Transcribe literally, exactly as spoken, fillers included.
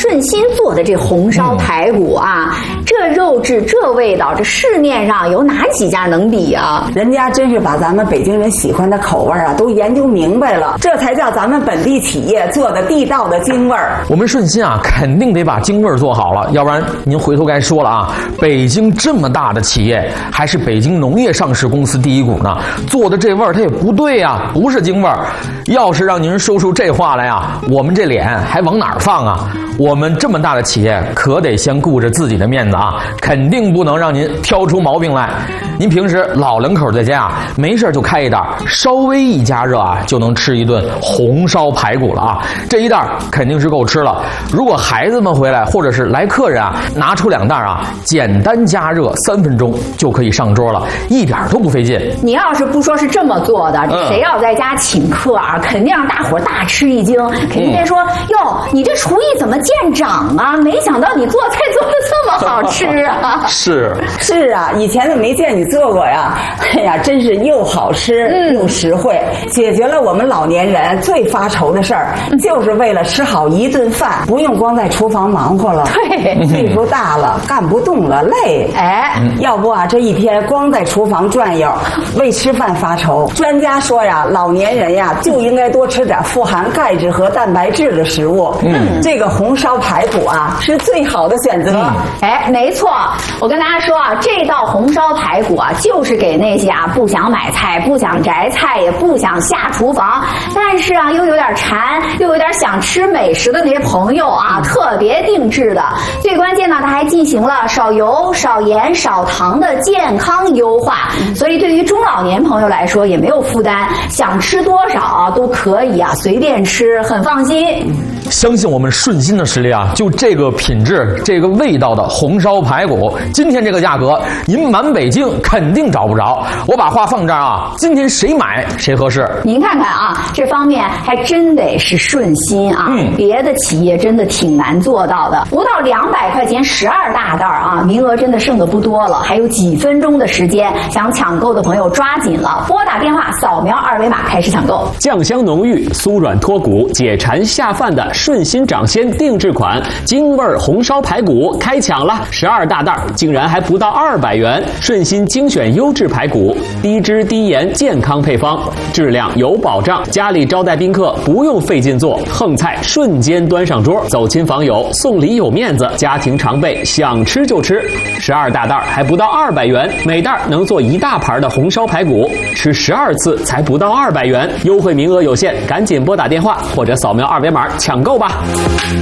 顺心做的这红烧排骨啊，嗯、这肉质这味道，这市面上有哪几家能比啊？ 人家真是把咱们北京人喜欢的口味啊都研究明白了，这才叫咱们本地企业做的地道的京味儿。 我们顺心啊，肯定得把京味儿做好了，要不然您回头该说了啊，北京这么大的企业，还是北京农业上市公司第一股呢，做的这味儿它也不对啊，不是京味儿。要是让您说出这话来啊，我们这脸还往哪儿放啊？我们这么大的企业，可得先顾着自己的面子啊，肯定不能让您挑出毛病来。您平时老两口在家啊，没事就开一袋，稍微一加热啊，就能吃一顿红烧排骨了啊。这一袋肯定是够吃了。如果孩子们回来或者是来客人啊，拿出两袋啊，简单加热三分钟就可以上桌了，一点都不费劲。 你要是不说是这么做的，嗯、谁要在家请客啊，肯定让大伙大吃一惊，肯定得说哟、嗯，你这厨艺怎么见长啊？没想到你做菜做得这么好吃啊！ 是是啊，以前都没见你做过呀。哎呀，真是又好吃、嗯、又实惠，解决了我们老年人最发愁的事儿，嗯、就是为了吃好一顿饭，不用光在厨房忙活了。 对， 岁数大了，干不动了，累。 哎， 嗯、要不啊，这一天光在厨房转悠，为吃饭发愁。专家说呀，老年人呀就应该多吃点富含钙质和蛋白质的食物。嗯，这个红烧排骨啊是最好的选择。嗯、 哎，没错，我跟大家说啊，这道红烧排骨啊，就是给那些啊不想买菜、不想摘菜、也不想下厨房，但是啊又有点馋、又有点想吃美食的那些朋友啊，特别定制的。最关键呢，它还进行了少油、少盐、少糖的健康优化，所以对于中老年朋友来说也没有负担，想吃多少啊都可以啊，随便吃，很放心。 相信我们顺心的实力啊，就这个品质、这个味道的红烧排骨，今天这个价格，您满北京肯定找不着。我把话放这儿啊，今天谁买谁合适。 您看看啊，这方面还真得是顺心啊，嗯、别的企业真的挺难做到的。不到两百块钱十二大袋啊，名额真的剩的不多了，还有几分钟的时间，想抢购的朋友抓紧了，拨打电话扫描二维码开始抢购。 酱香浓郁、酥软脱骨、解馋下饭的顺心掌鲜定制款京味红烧排骨开抢了，十二大袋竟然还不到二百元。顺心精选优质排骨，低脂低盐健康配方，质量有保障。家里招待宾客不用费劲做，横菜瞬间端上桌，走亲访友送礼有面子，家庭常备想吃就吃。十二大袋还不到二百元，每袋能做一大盘的红烧排骨，吃十二次才不到二百元，优惠名额有限，赶紧拨打电话或者扫描二维码抢购吧。